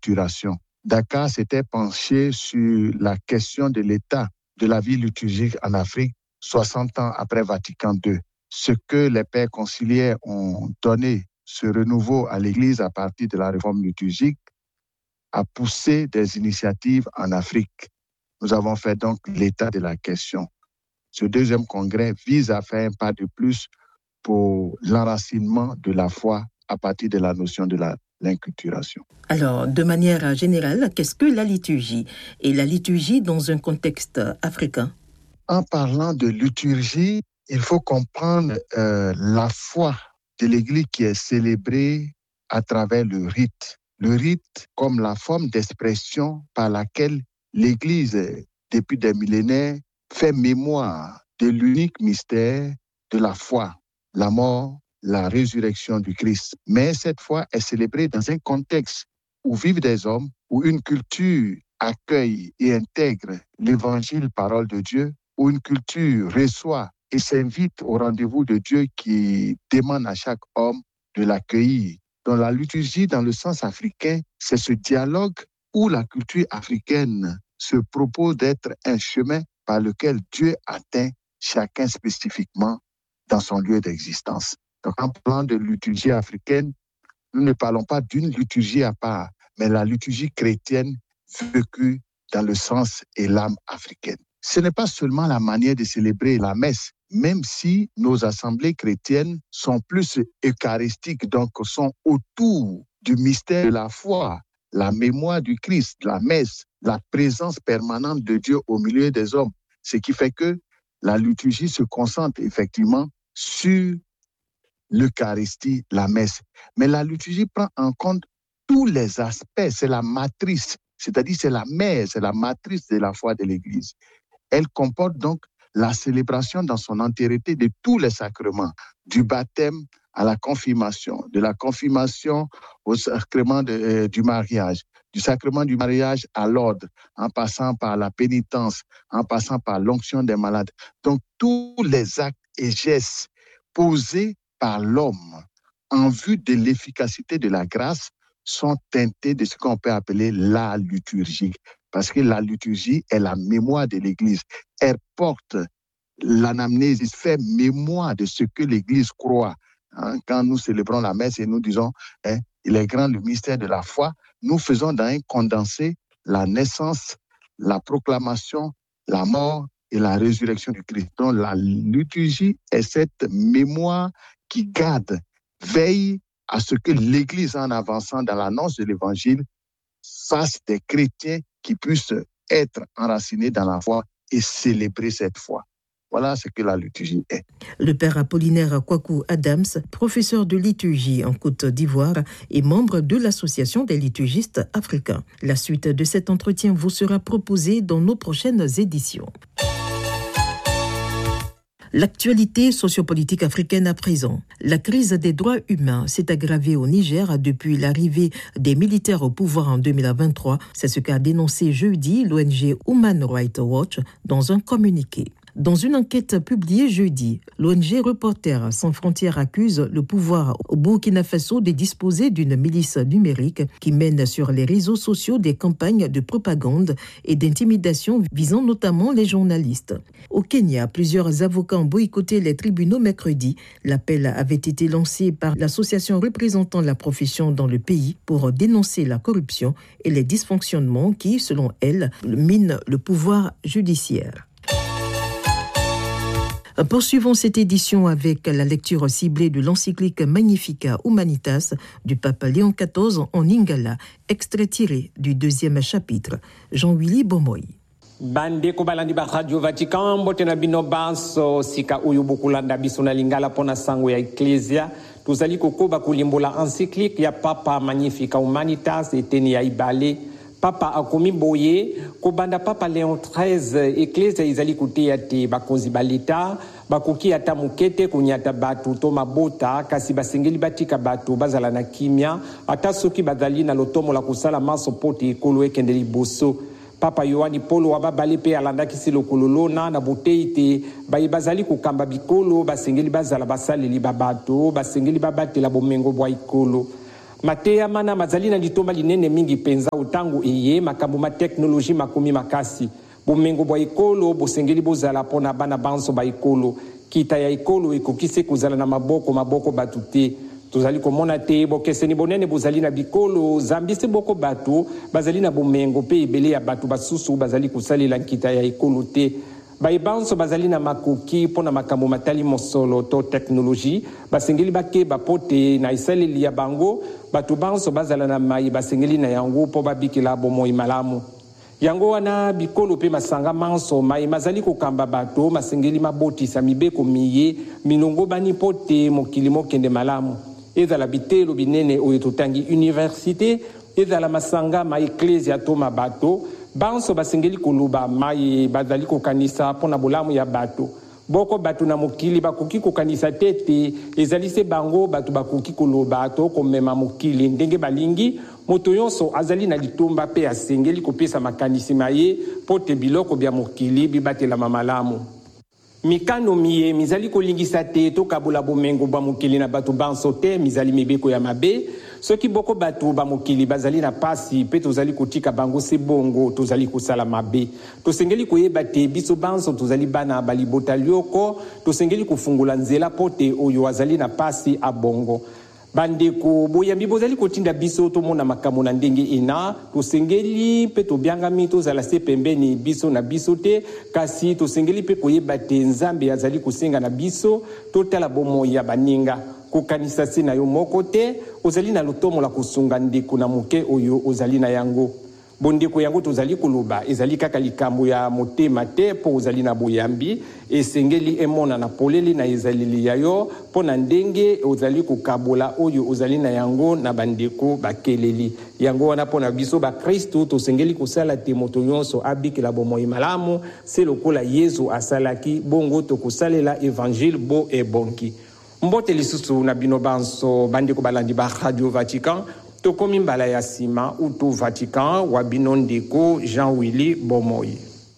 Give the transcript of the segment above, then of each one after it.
l'inculturation. Dakar s'était penché sur la question de l'état de la vie liturgique en Afrique 60 ans après Vatican II. Ce que les pères conciliaires ont donné, ce renouveau à l'Église à partir de la réforme liturgique, a poussé des initiatives en Afrique. Nous avons fait donc l'état de la question. Ce deuxième congrès vise à faire un pas de plus pour l'enracinement de la foi à partir de la notion de l'inculturation. Alors, de manière générale, qu'est-ce que la liturgie? Et la liturgie dans un contexte africain? En parlant de liturgie, il faut comprendre la foi de l'Église qui est célébrée à travers le rite. Le rite comme la forme d'expression par laquelle l'Église, depuis des millénaires, fait mémoire de l'unique mystère de la foi, la mort, la résurrection du Christ. Mais cette foi est célébrée dans un contexte où vivent des hommes, où une culture accueille et intègre l'évangile, parole de Dieu, où une culture reçoit et s'invite au rendez-vous de Dieu qui demande à chaque homme de l'accueillir. Dans la liturgie, dans le sens africain, c'est ce dialogue où la culture africaine se propose d'être un chemin par lequel Dieu atteint chacun spécifiquement dans son lieu d'existence. Donc, en parlant de liturgie africaine, nous ne parlons pas d'une liturgie à part, mais la liturgie chrétienne vécue dans le sens et l'âme africaine. Ce n'est pas seulement la manière de célébrer la messe, même si nos assemblées chrétiennes sont plus eucharistiques, donc sont autour du mystère de la foi, la mémoire du Christ, la messe, la présence permanente de Dieu au milieu des hommes, ce qui fait que la liturgie se concentre effectivement sur l'Eucharistie, la messe. Mais la liturgie prend en compte tous les aspects, c'est la matrice, c'est-à-dire c'est la mère, c'est la matrice de la foi de l'Église. Elle comporte donc la célébration dans son entièreté de tous les sacrements, du baptême à la confirmation, de la confirmation au sacrement du mariage, du sacrement du mariage à l'ordre, en passant par la pénitence, en passant par l'onction des malades. Donc tous les actes et gestes posés par l'homme en vue de l'efficacité de la grâce sont teintés de ce qu'on peut appeler la liturgie. Parce que la liturgie est la mémoire de l'Église. Elle porte l'anamnèse, fait mémoire de ce que l'Église croit. Quand nous célébrons la messe et nous disons il est grand le mystère de la foi, nous faisons dans un condensé la naissance, la proclamation, la mort et la résurrection du Christ. Donc la liturgie est cette mémoire qui garde, veille à ce que l'Église, en avançant dans l'annonce de l'Évangile, fasse des chrétiens qui puissent être enracinés dans la foi et célébrer cette foi. Voilà ce que la liturgie est. Le père Apollinaire Kwaku Adams, professeur de liturgie en Côte d'Ivoire et membre de l'Association des liturgistes africains. La suite de cet entretien vous sera proposée dans nos prochaines éditions. L'actualité sociopolitique africaine à présent. La crise des droits humains s'est aggravée au Niger depuis l'arrivée des militaires au pouvoir en 2023. C'est ce qu'a dénoncé jeudi l'ONG Human Rights Watch dans un communiqué. Dans une enquête publiée jeudi, l'ONG Reporters sans frontières accuse le pouvoir au Burkina Faso de disposer d'une milice numérique qui mène sur les réseaux sociaux des campagnes de propagande et d'intimidation visant notamment les journalistes. Au Kenya, plusieurs avocats ont boycotté les tribunaux mercredi. L'appel avait été lancé par l'association représentant la profession dans le pays pour dénoncer la corruption et les dysfonctionnements qui, selon elle, minent le pouvoir judiciaire. Poursuivons cette édition avec la lecture ciblée de l'encyclique Magnificat Humanitas du pape Léon XIV en Lingala, extrait tiré du 2e chapitre. Jean-Willy Bomoy. Bande ko balandi ba Radio Vatican botena bino banso sika uyu bukulanda biso na Lingala pona sango ya Ecclesia tuzali kokoba kulimbola encyclique ya Papa Magnificat Humanitas eteni ya ibale Papa akomi boye kobanda Papa Léon XIII Ecclesia izali kuteya te bakonzi baleta bakoki ata mukete kunyata batu to mabota kasi basengeli batika batu bazala na kimia ata soki bazali na lotomo la kusala maso poti ekolo ekendeli boso. Papa Yohani Polo wababali pe alandaki lokololona na boteite bayi bazali kukamba bikolo basengeli bazala basaleli babato basengeli babatela bomengo bwa ikolo Matea mana mazalina litomba linene mingi penza utangu iye makambo ma teknoloji makumi makasi. Bumengo bwa ikolo bosengeli bozala pona bana banso ba ikolo. Kita ya ikolo ikokise kuzala na maboko batute. Tozali komona te bokeseni bonene bozali na bikolo zambisi boko batu bazali na bumengo pe ibele ya batu basusu bazali kusalela nkita ya ikolo te. Baibanso bazali na makuki pona makambo matali mosolo to teknoloji basengeli bake bapote na isaleli ya bango batu banso bazala na mai basengeli na yango po babikila bomoi malamu. Yango wana bikolo pe masanga manso mai mazali kokamba bato masengeli mabotisa mibeko miye milongo bani pote mokili mokende malamu. Ezala bitelo binene oyo totangi université ezala masanga ma ecclesia to mabato banso basengeli koluba mai bazali kokanisa pona bolamu ya bato boko bato na mokili bakoki kokanisa tete ezali se bango bato bakoki koluba to komema mokili ndenge balingi moto yonso azali na litomba pe asengeli kopesa makanisi maye pote biloko bya mokili bibatela mamalamu. Mikano miye mizali kolingisa te to kabula bomengo ba mokili na bato banso te mizali mibeko ya mabe soki boko bato ba mokili bazali na pasi pe tozali kotika bango se bongo tozali kosala mabe tosengeli koyeba te biso banso tozali bana balibota lioko tosengeli kufungula nzela pote oyo azali na pasi abongo. Bandeko boyambi bozali kotinda biso to mona makambo na ndenge ina tosengeli pe tobiangami tozala se pembeni biso na biso te kasi tosengeli pe koyeba te nzambe azali kosenga na biso totala bomoi ya baninga kokanisa se na yo moko te ozali na lutomo la kosunga ndeko na moke oyo ozali na yango. Bondeko yango tozali koloba ezali kaka likambo ya motema te po ozali na boyambi esengeli emona na poleli na ezalili ya yo po na ndenge ozali kokabola oyo ozali na yango na bandeko bakeleli yango wana po na biso ba Kristo tosengeli kosala te moto nyonso abikela bomoi malamu se lokola Yesu asalaki bongo tokosalela evangile bo ebonki. Mbote lisusu na bino banso bandeko balandi ba Radio Vatican tokomi mbala ya sima utu Vatican wabino ndeko Jean-Willy Bomoi.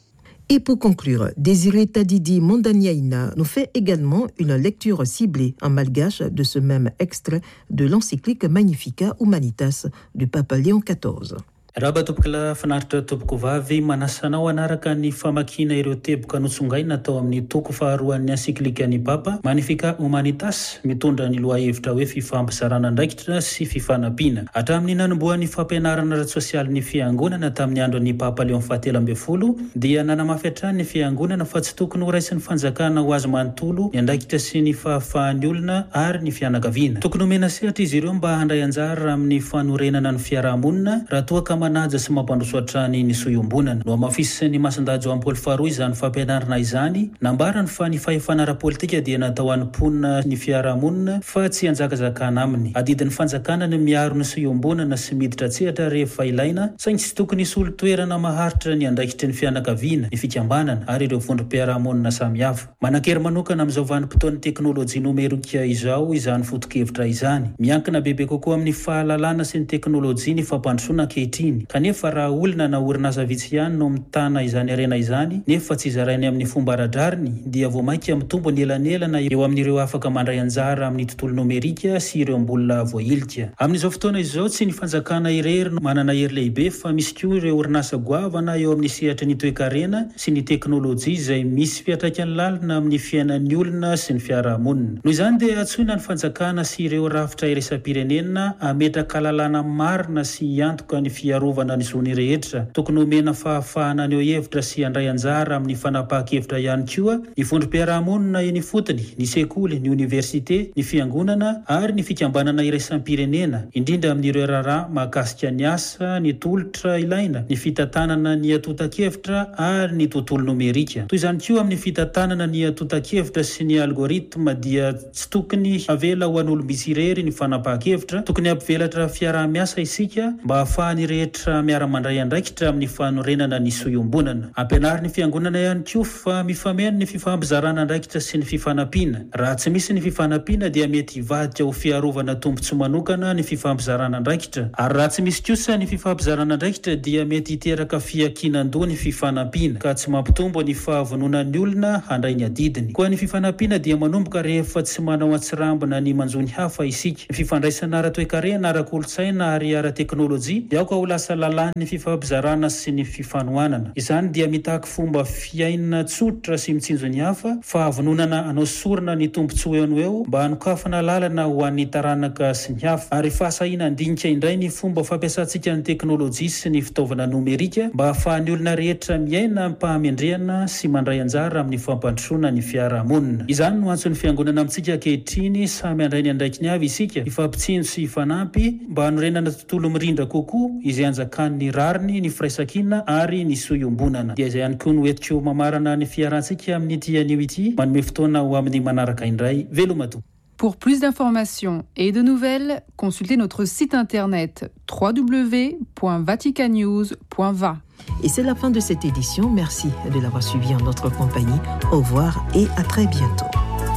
Et pour conclure, Désiré Tadidi Mondaniaïna nous fait également une lecture ciblée en malgache de ce même extrait de l'encyclique Magnificat Humanitas du pape Léon XIV. Raba topokala fanaritra topoko vavy manasanao anaraka ny famakina ireo teboka notsongaina atao amin'ny toko faharoan'ny ensiklika ny papa Magnificat Humanitas mitondra ny lohahevitra hoe fifampizarana andraikitra sy fifanampiana hatramin'ny nanomboan'ny fampianarana ara-tsosialy ny fiangonana tamin'ny andron'ny papa Léon XIV dia nanamafy hatrany ny fiangonana fa tsy tokony ho raisin'ny fanjakana ho azy manontolo ny andraikitra sy ny fahafahan'ny olona ary ny fianakaviana. Tokony omena sehatra izy ireo mba handray anjara amin'ny fanorenana ny fiarahamonina raha toa ka manaja sy mampandroso hatrany ny soiombonana no amafisy ny masindajo Jean-Paul faharoa izany fampianarana izany nambarany fa ny fahefana ara-politika dia natao hanimponina ny fiarahamonina fa tsy hanjakazakana aminy adidin'ny fanjakana ny miaro ny soiombonana sy miditra tsehatra rehefa ilaina saingy tsy tokony hisy olo-toerana maharitra ny andraikitry ny fianakaviana ny fikambanana ary ireo vondrom-piarahamonina samihafa. Manan-kery manokana amin'izao vanim-potoan'ny teknôlôjia nomerika izao izany foto-kevitra izany miankina bebe kokoa amin'ny fahalalana sy ny teknôlôjia ny fampandrosoana ankehitriny kanefa raha olona na orinasa vitsy ihany no mitana izany arena izany nefa tsy zarainy amin'ny fomba aradrariny dia voamaika mitombo ny elanelana eo amin'ireo afaka mandray anjara amin'ny tontolo nomerika sy ireo mbola voailika. Amin'izao fotoana izao tsy ny fanjakana irery no manana hery lehibe fa misy koa ireo orinasa goavana eo amin'ny sehatra ny toe-karena sy ny teknôlôjia izay misy fiatraikany lalina amin'ny fiainan'ny olona sy ny fiarahamonina. Noho izany dia atsoina ny fanjakana sy ireo rafitra iraisam-pirenena ametraka lalàna marina sy antoka ny fiarovana ny zony rehetra. Tokony omena fahafahana ny hevitra sy handray anjara amin'ny fanapahan-kevitra ihany koa ny vondrom-piarahamonina eny fotony, ny sekoly, ny université, ny fiangonana ary ny fikambanana iraisam-pirenena indrindra amin'ireo raharaha mahakasika ny asa, ny tolotra ilaina, ny fitantanana ny atotan-kevitra ary ny tontolo nomerika. Toy izany koa amin'ny fitantanana ny atotan-kevitra sy ny algoritma dia tsy tokony avela ho an'olo misy irery ny fanapahan-kevitra, tokony ampivelatra fiaraha-miasa isika mba ahafahany rehetra rehetra miara-mandray andraikitra amin'ny fanorenana ny soiombonana. Ampianary ny fiangonana ihany koa fa mifameno ny fifampizarana andraikitra sy ny fifanampiana. Raha tsy misy ny fifanampiana dia mety hivadika ho fiarovana tombontsoa manokana ny fifampizarana andraikitra. Ary raha tsy misy kosa ny fifampizarana andraikitra dia mety hiteraka fiakinan-doha ny fifanampiana ka tsy mampitombo ny fahavononan'ny olona handray ny adidiny. Koa ny fifanampiana dia manomboka rehefa tsy manao atsirambina ny manjony hafa isika. Ny fifandraisana ara-toekarena, ara-kolontsaina ary ara-teknôlôjia dia aoka ho lasa lalàn'ny fifampizarana sy ny fifanohanana. Izany dia mitaky fomba fiainana tsotra sy mitsinjo ny hafa, fahavononana anao sorona ny tombontsoa eo no eo mba hanokafana lalana ho an'ny taranaka sy ny hafa, ary fahasahiana andinika indray ny fomba fampiasantsika ny teknôlôjia sy ny fitaovana nomerika mba hahafahan'ny olona rehetra miaina mpahamendrehana sy mandray anjara amin'ny fampandrosoana ny fiarahamonina. Izany no antson'ny fiangonana amintsika ankehitriny, samy andray ny andraikiny avy isika, ifampitsinjo sy ifanampy mba hanorenana tontolo mirindra kokoa izay anjakan'ny rariny, ny firaisankina ary ny soiombonana. Dia izay ihany koa no entiko mamarana ny fiarantsika amin'ny ity anio ity, manome fotoana ho amin'ny manaraka indray. Velomatoa. Pour plus d'informations et de nouvelles, consultez notre site internet www.vaticanews.va. Et c'est la fin de cette édition. Merci de l'avoir suivi en notre compagnie. Au revoir et à très bientôt.